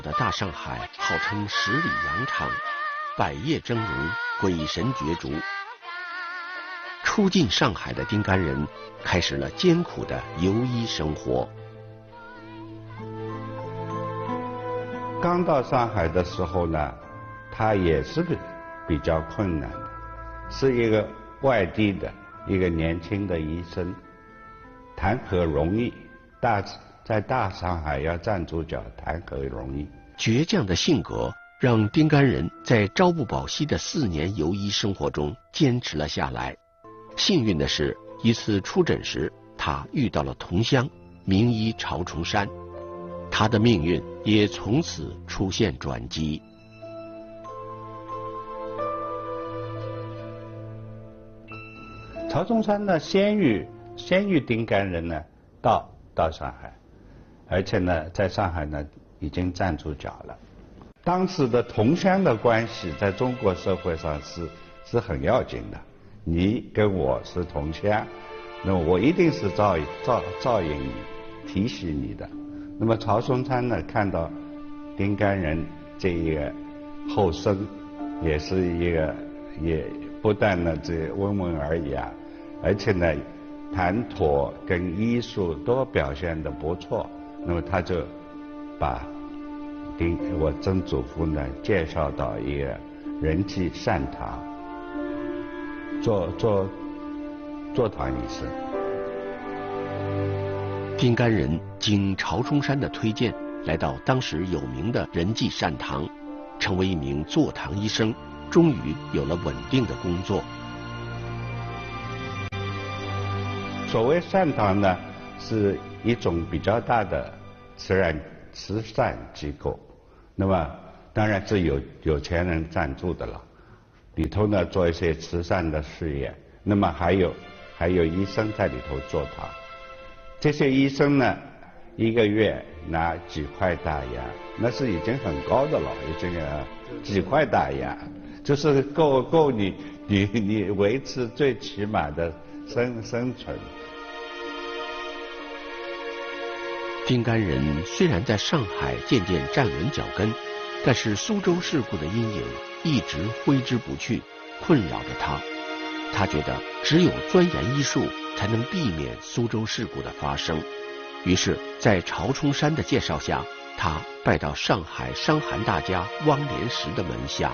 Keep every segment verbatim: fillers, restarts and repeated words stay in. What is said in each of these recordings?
的大上海号称十里洋场，百业峥嵘，鬼神角逐。初进上海的丁甘人开始了艰苦的游医生活。 刚到上海的时候呢，他也是比比较困难的，是一个外地的一个年轻的医生，谈何容易？大在大上海要站住脚，谈何容易？ 倔强的性格让丁甘人在朝不保夕的四年游医生活中坚持了下来。幸运的是，一次出诊时，他遇到了同乡名医曹崇山，他的命运也从此出现转机。 曹崇山呢，先于先于丁甘人呢到到上海，而且呢，在上海呢已经站住脚了。当时的同乡的关系在中国社会上是是很要紧的。你跟我是同乡，那么我一定是照照照应你、提携你的。那么曹崇山呢，看到丁甘人这一个后生，也是一个也不但呢这温文尔雅，而且呢谈吐跟医术都表现得不错，那么他就把丁我曾祖父呢介绍到一个仁济善堂。做做做堂医生。 丁甘人经曹崇山的推荐，来到当时有名的仁济善堂，成为一名坐堂医生，终于有了稳定的工作。 所谓善堂呢，是一种比较大的慈善慈善机构，那么当然是有有钱人赞助的了。里头呢做一些慈善的事业，那么还有还有医生在里头做堂，这些医生呢一个月拿几块大洋，那是已经很高的了，已经啊几块大洋，就是够够你你你维持最起码的生生存。 丁甘人虽然在上海渐渐站稳脚跟，但是苏州事故的阴影一直挥之不去，困扰着他。他觉得只有钻研医术，才能避免苏州事故的发生。于是，在曹崇山的介绍下，他拜到上海伤寒大家汪连石的门下。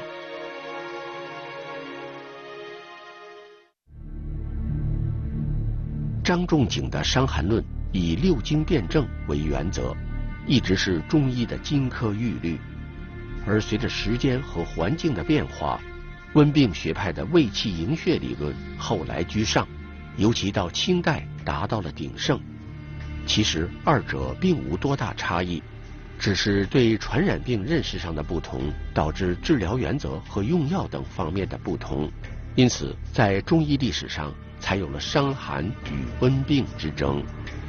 张仲景的《伤寒论》以六经辩证为原则，一直是中医的金科玉律。而随着时间和环境的变化，温病学派的卫气营血理论后来居上，尤其到清代达到了鼎盛。其实二者并无多大差异，只是对传染病认识上的不同，导致治疗原则和用药等方面的不同。因此，在中医历史上才有了伤寒与温病之争。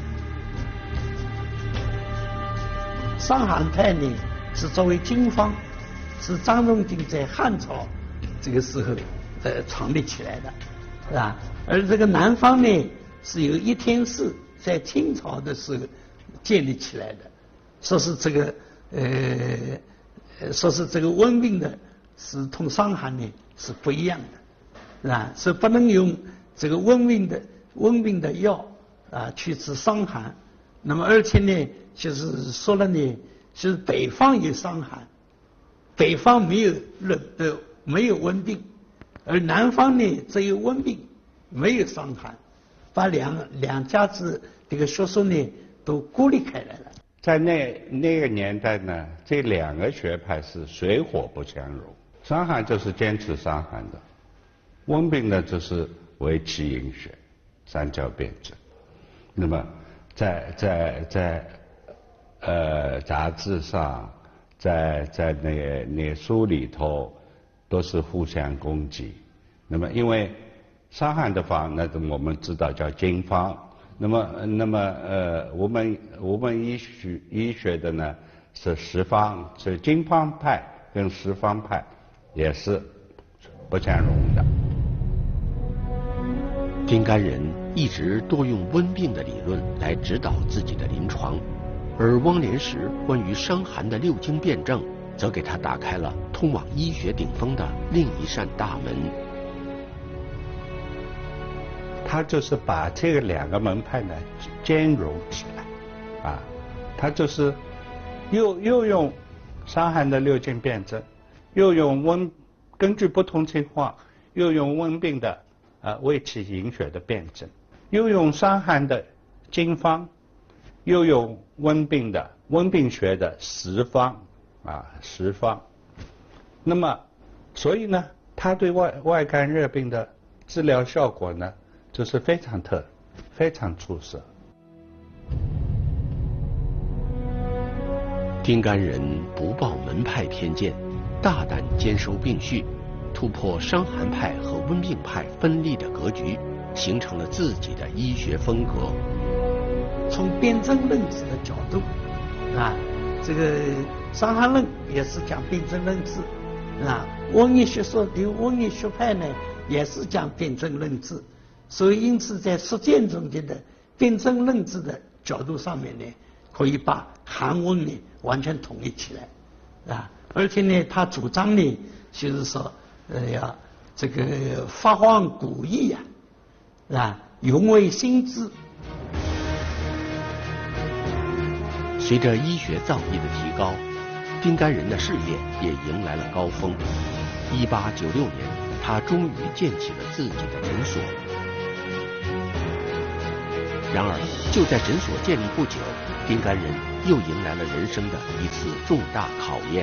伤寒派呢是作为经方，是张仲景在汉朝这个时候呃创立起来的，是吧？而这个南方呢是由一天士在清朝的时候建立起来的，说是这个呃说是这个温病的是同伤寒呢是不一样的，是吧？所以不能用这个温病的温病的药啊去治伤寒。那么而且呢就是说了呢，就是北方有伤寒，北方没有热呃没有温病，而南方呢只有温病，没有伤寒，把两两家子这个学说呢都孤立开来了。 在那那个年代呢，这两个学派是水火不相容。伤寒就是坚持伤寒的，温病呢就是为气营血，三焦辩证。那么在在在呃杂志上，在在那个那个书里头，都是互相攻击。那么因为伤寒的方，那我们知道叫经方。那么那么呃，我们我们医学医学的呢是十方，所以经方派跟十方派也是不相容的。 丁甘人一直多用温病的理论来指导自己的临床， 而汪连石关于伤寒的六经辩证，则给他打开了通往医学顶峰的另一扇大门。 他就是把这个两个门派呢兼容起来，啊，他就是又又用伤寒的六经辩证，又用温根据不同情况，又用温病的呃卫气营血的辩证，又用伤寒的经方，又用温病的温病学的实方啊实方。那么，所以呢，他对外外感热病的治疗效果呢，就是非常特非常出色。 丁干人不抱门派偏见，大胆兼收并蓄，突破伤寒派和温病派分立的格局，形成了自己的医学风格。 从辨证论治的角度，啊，这个伤寒论也是讲辨证论治，啊，温疫学说的温疫学派呢也是讲辨证论治，所以因此在实践中间的辨证论治的角度上面呢，可以把寒温呢完全统一起来，啊，而且呢，他主张呢就是说，呃，要这个发放古意啊，啊，永为新知。 随着医学造诣的提高，丁干人的事业也迎来了高峰。一八九六年，他终于建起了自己的诊所。然而，就在诊所建立不久，丁干人又迎来了人生的一次重大考验。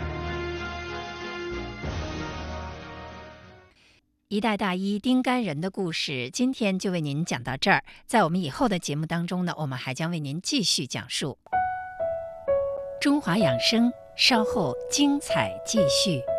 一代大医丁干人的故事，今天就为您讲到这儿。在我们以后的节目当中呢，我们还将为您继续讲述。中华养生，稍后精彩继续。